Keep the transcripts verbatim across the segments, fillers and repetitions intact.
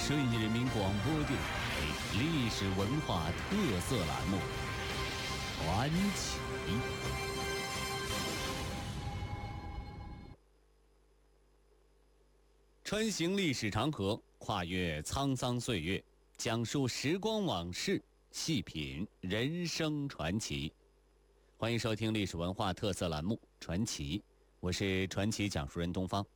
顺义人民广播电台历史文化特色栏目《传奇》。穿行历史长河，跨越沧桑岁月，讲述时光往事，细品人生传奇。欢迎收听历史文化特色栏目《传奇》，我是传奇讲述人东方。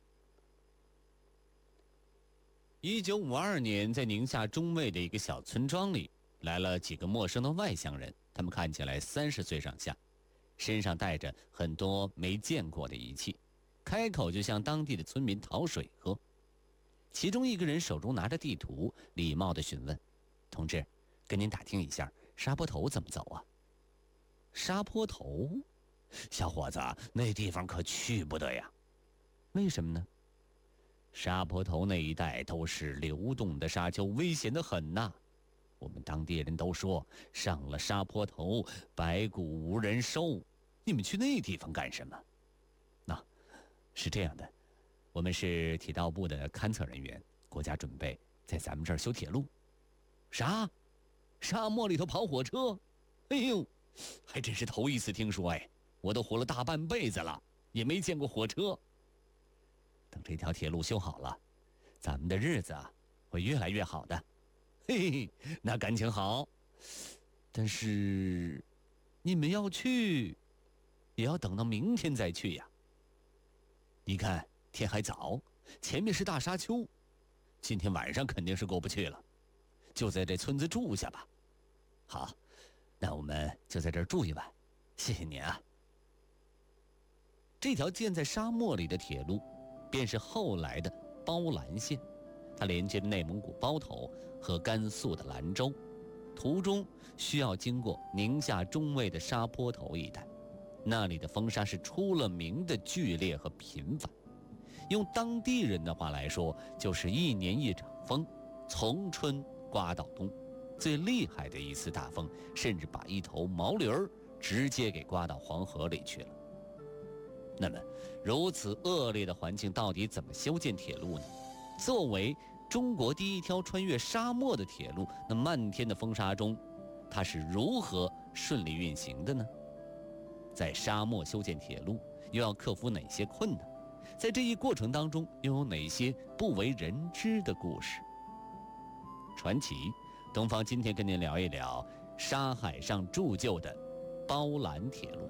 一九五二年，在宁夏中卫的一个小村庄里，来了几个陌生的外乡人。他们看起来三十岁上下，身上带着很多没见过的仪器，开口就向当地的村民讨水喝。其中一个人手中拿着地图，礼貌地询问：“同志，跟您打听一下，沙坡头怎么走啊？”沙坡头？小伙子，那地方可去不得呀。为什么呢？沙坡头那一带都是流动的沙丘，危险得很呐。我们当地人都说，上了沙坡头，白骨无人收。你们去那地方干什么？那、啊、是这样的，我们是铁道部的勘测人员，国家准备在咱们这儿修铁路。啥？沙漠里头跑火车？哎呦，还真是头一次听说哎！我都活了大半辈子了，也没见过火车。等这条铁路修好了，咱们的日子啊会越来越好的。嘿嘿，那感情好。但是你们要去，也要等到明天再去呀。你看天还早，前面是大沙丘，今天晚上肯定是过不去了，就在这村子住下吧。好，那我们就在这儿住一晚，谢谢您啊。这条建在沙漠里的铁路便是后来的包兰线，它连接着内蒙古包头和甘肃的兰州，途中需要经过宁夏中卫的沙坡头一带，那里的风沙是出了名的剧烈和频繁。用当地人的话来说，就是一年一场风，从春刮到冬。最厉害的一次大风，甚至把一头毛驴儿直接给刮到黄河里去了。那么如此恶劣的环境，到底怎么修建铁路呢？作为中国第一条穿越沙漠的铁路，那漫天的风沙中，它是如何顺利运行的呢？在沙漠修建铁路又要克服哪些困难？在这一过程当中又有哪些不为人知的故事？传奇东方今天跟您聊一聊沙海上铸就的包兰铁路。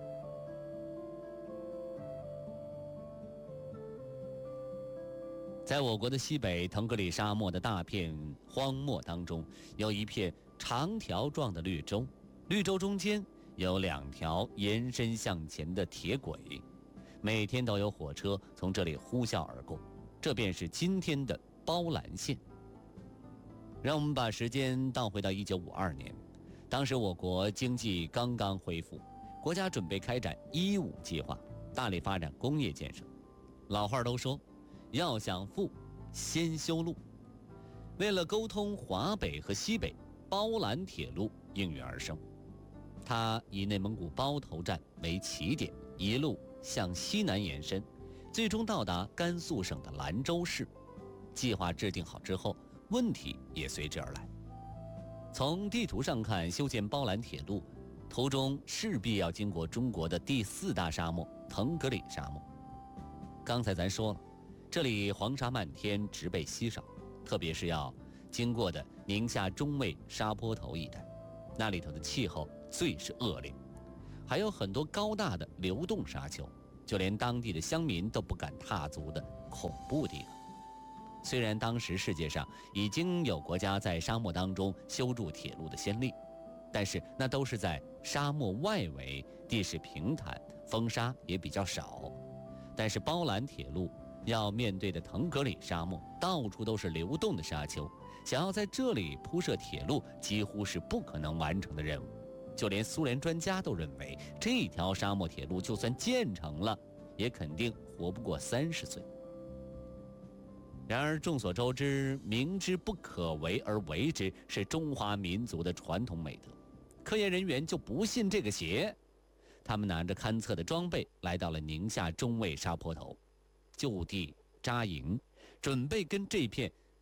在我国的西北腾格里沙漠的大片荒漠当中，有一片长条状的绿洲，绿洲中间有两条延伸向前的铁轨，每天都有火车从这里呼啸而过，这便是今天的包兰线。让我们把时间倒回到一九五二年，当时我国经济刚刚恢复，国家准备开展一五计划，大力发展工业建设。老话都说，要想富，先修路。为了沟通华北和西北，包兰铁路应运而生。它以内蒙古包头站为起点，一路向西南延伸，最终到达甘肃省的兰州市。计划制定好之后，问题也随之而来。从地图上看，修建包兰铁路途中势必要经过中国的第四大沙漠腾格里沙漠。刚才咱说了，这里黄沙漫天，植被稀少，特别是要经过的宁夏中卫沙坡头一带，那里头的气候最是恶劣，还有很多高大的流动沙丘，就连当地的乡民都不敢踏足的恐怖地方。虽然当时世界上已经有国家在沙漠当中修筑铁路的先例，但是那都是在沙漠外围，地势平坦，风沙也比较少。但是包兰铁路要面对的腾格里沙漠，到处都是流动的沙丘，想要在这里铺设铁路，几乎是不可能完成的任务。就连苏联专家都认为，这条沙漠铁路就算建成了，也肯定活不过三十岁。然而众所周知，明知不可为而为之是中华民族的传统美德。科研人员就不信这个邪，他们拿着勘测的装备来到了宁夏中卫沙坡头，就地扎营，准备跟这片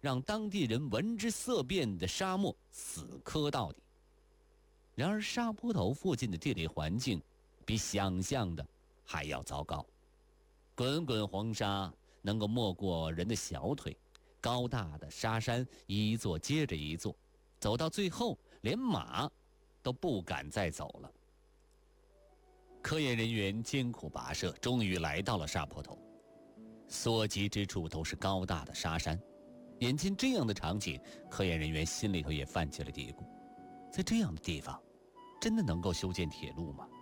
让当地人闻之色变的沙漠死磕到底。然而沙坡头附近的地理环境比想象的还要糟糕，滚滚黄沙能够没过人的小腿，高大的沙山一座接着一座，走到最后连马都不敢再走了。科研人员艰苦跋涉，终于来到了沙坡头，所及之处都是高大的沙山。眼见这样的场景，科研人员心里头也泛起了嘀咕：在这样的地方，真的能够修建铁路吗？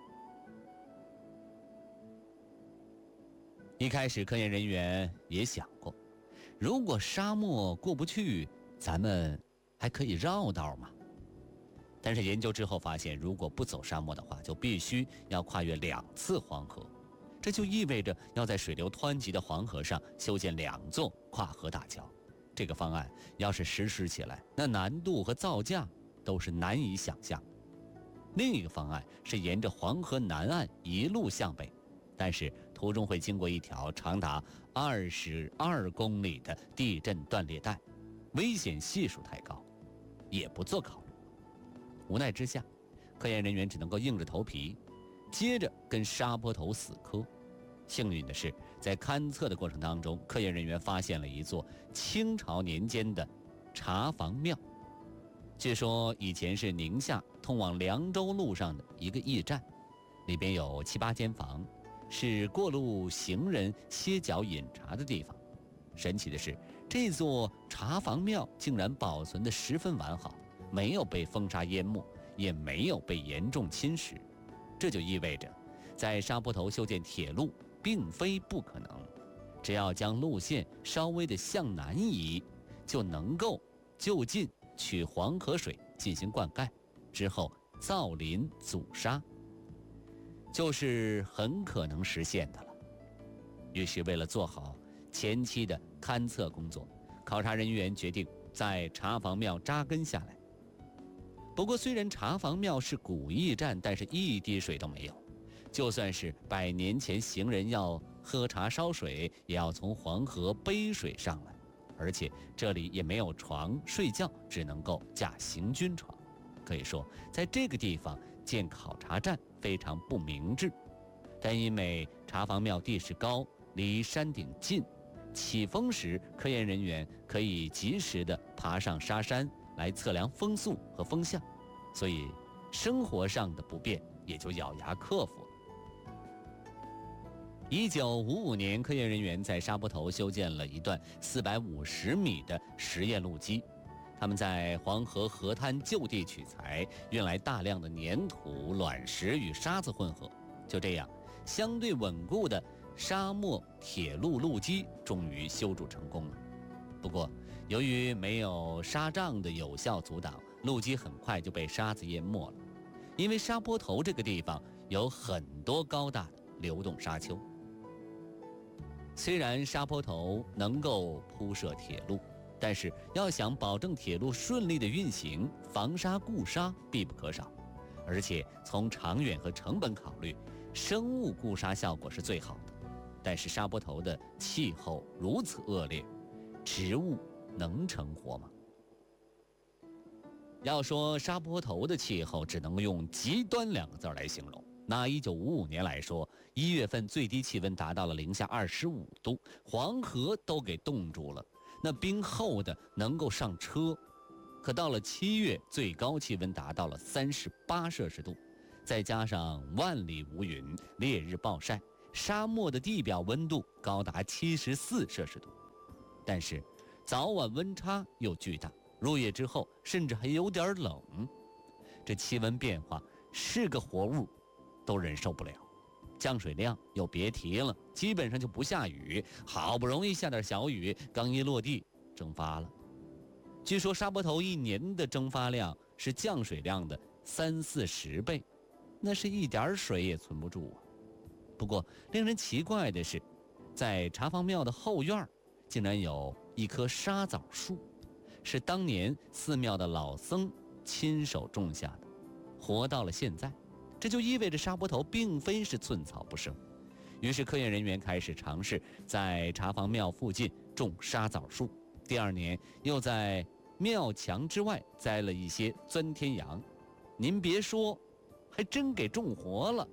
一开始科研人员也想过，如果沙漠过不去，咱们还可以绕道吗？但是研究之后发现，如果不走沙漠的话，就必须要跨越两次黄河，这就意味着要在水流湍急的黄河上修建两座跨河大桥。这个方案要是实施起来，那难度和造价都是难以想象。另一个方案是沿着黄河南岸一路向北，但是途中会经过一条长达二十二公里的地震断裂带，危险系数太高，也不做考虑。无奈之下，科研人员只能够硬着头皮，接着跟沙坡头死磕。幸运的是，在勘测的过程当中，科研人员发现了一座清朝年间的茶房庙。据说以前是宁夏通往凉州路上的一个驿站，里边有七八间房，是过路行人歇脚饮茶的地方。神奇的是，这座茶房庙竟然保存得十分完好，没有被风沙淹没，也没有被严重侵蚀。这就意味着，在沙坡头修建铁路并非不可能，只要将路线稍微的向南移，就能够就近取黄河水进行灌溉，之后造林阻沙，就是很可能实现的了。于是为了做好前期的勘测工作，考察人员决定在茶房庙扎根下来。不过虽然茶房庙是古驿站，但是一滴水都没有，就算是百年前行人要喝茶烧水，也要从黄河背水上来，而且这里也没有床睡觉，只能够架行军床。可以说在这个地方建考察站非常不明智。但因为茶房庙地势高，离山顶近，起风时科研人员可以及时地爬上沙山来测量风速和风向，所以生活上的不便也就咬牙克服了。一九五五年，科研人员在沙坡头修建了一段四百五十米的实验路基。他们在黄河河滩就地取材，运来大量的粘土、卵石与沙子混合，就这样，相对稳固的沙漠铁路路基终于修筑成功了。不过，由于没有沙障的有效阻挡，路基很快就被沙子淹没了。因为沙坡头这个地方有很多高大的流动沙丘。虽然沙坡头能够铺设铁路，但是要想保证铁路顺利的运行，防沙固沙必不可少。而且从长远和成本考虑，生物固沙效果是最好的。但是沙坡头的气候如此恶劣，植物能成活吗？要说沙坡头的气候，只能用极端两个字来形容。拿一九五五年来说，一月份最低气温达到了零下二十五度，黄河都给冻住了，那冰厚的能够上车。可到了七月，最高气温达到了三十八摄氏度，再加上万里无云，烈日暴晒，沙漠的地表温度高达七十四摄氏度。但是早晚温差又巨大，入夜之后甚至还有点冷。这气温变化是个活物都忍受不了。降水量又别提了，基本上就不下雨，好不容易下点小雨，刚一落地蒸发了。据说沙坡头一年的蒸发量是降水量的三四十倍，那是一点水也存不住啊。不过令人奇怪的是，在茶房庙的后院竟然有一棵沙枣树，是当年寺庙的老僧亲手种下的，活到了现在。这就意味着沙坡头并非是寸草不生。于是科研人员开始尝试在茶房庙附近种沙枣树， 第二年又在庙墙之外栽了一些钻天杨，您别说，还真给种活了。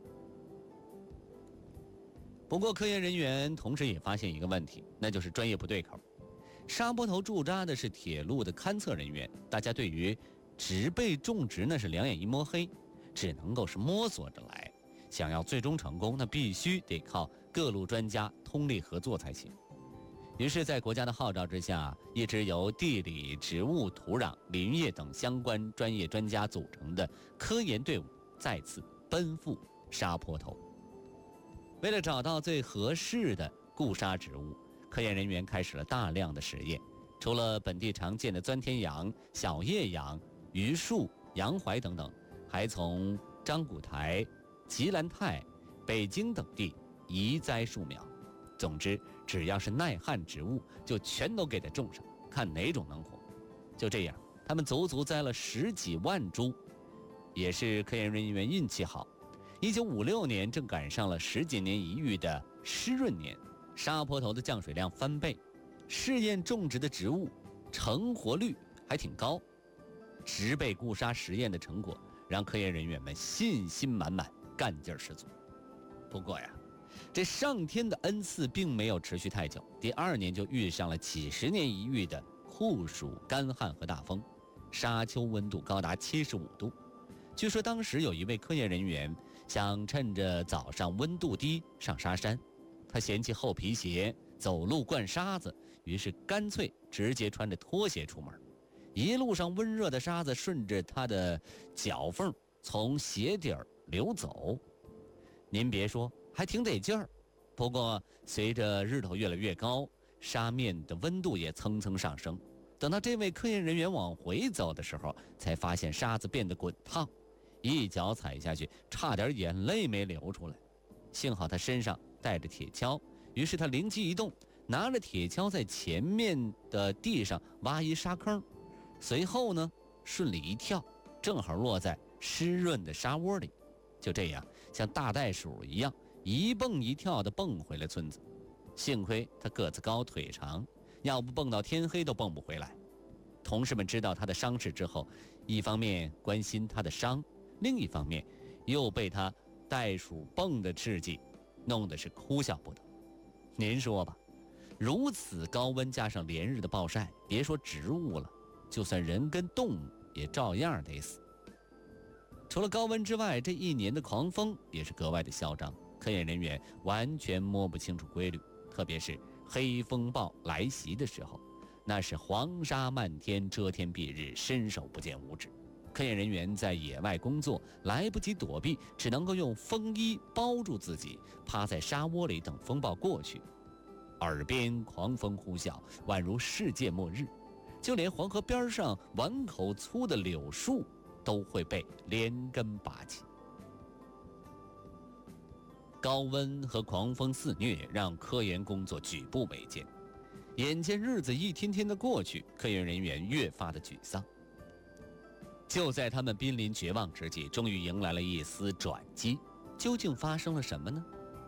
不过科研人员同时也发现一个问题，那就是专业不对口。沙坡头驻扎的是铁路的勘测人员，大家对于植被种植那是两眼一摸黑，只能够是摸索着来。想要最终成功，那必须得靠各路专家通力合作才行。于是，在国家的号召之下，一支由地理、植物、土壤、林业等相关专业专家组成的科研队伍再次奔赴沙坡头。为了找到最合适的固沙植物，科研人员开始了大量的实验。除了本地常见的钻天杨、小叶杨、榆树、洋槐等等，还从张古台、吉兰泰、北京等地移栽树苗。总之，只要是耐旱植物，就全都给它种上，看哪种能活。就这样，他们足足栽了十几万株。也是科研人员运气好，一九五六年正赶上了十几年一遇的湿润年，沙坡头的降水量翻倍，试验种植的植物成活率还挺高。植被固沙实验的成果让科研人员们信心满满，干劲十足。不过呀，这上天的恩赐并没有持续太久，第二年就遇上了几十年一遇的酷暑、干旱和大风，沙丘温度高达七十五度。据说当时有一位科研人员想趁着早上温度低上沙山，他嫌弃厚皮鞋走路灌沙子，于是干脆直接穿着拖鞋出门。一路上温热的沙子顺着他的脚缝从鞋底儿流走，您别说，还挺得劲儿。不过随着日头越来越高，沙面的温度也蹭蹭上升。等到这位科研人员往回走的时候，才发现沙子变得滚烫，一脚踩下去，差点眼泪没流出来。幸好他身上带着铁锹，于是他灵机一动，拿着铁锹在前面的地上挖一沙坑，随后呢顺利一跳，正好落在湿润的沙窝里。就这样像大袋鼠一样一蹦一跳地蹦回了村子。幸亏他个子高腿长，要不蹦到天黑都蹦不回来。同事们知道他的伤势之后，一方面关心他的伤，另一方面又被他袋鼠蹦的事迹弄得是哭笑不得。您说吧，如此高温加上连日的暴晒，别说植物了，就算人跟动物也照样得死。除了高温之外，这一年的狂风也是格外的嚣张，科研人员完全摸不清楚规律，特别是黑风暴来袭的时候，那是黄沙漫天，遮天蔽日，伸手不见五指。科研人员在野外工作，来不及躲避，只能够用风衣包住自己，趴在沙窝里等风暴过去。耳边狂风呼啸，宛如世界末日，就连黄河边上碗口粗的柳树都会被连根拔起。高温和狂风肆虐，让科研工作举步维艰。眼见日子一天天的过去，科研人员越发的沮丧。就在他们濒临绝望之际，终于迎来了一丝转机。究竟发生了什么呢？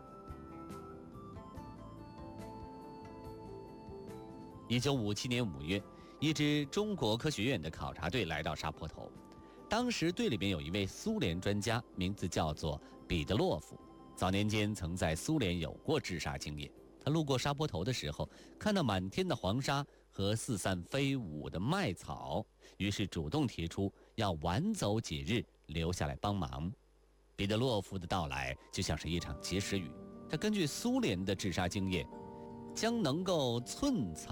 一九五七年五月，一支中国科学院的考察队来到沙坡头。当时队里边有一位苏联专家，名字叫做彼得洛夫，早年间曾在苏联有过治沙经验。他路过沙坡头的时候，看到满天的黄沙和四散飞舞的麦草，于是主动提出要晚走几日留下来帮忙。彼得洛夫的到来就像是一场及时雨，他根据苏联的治沙经验，将能够寸草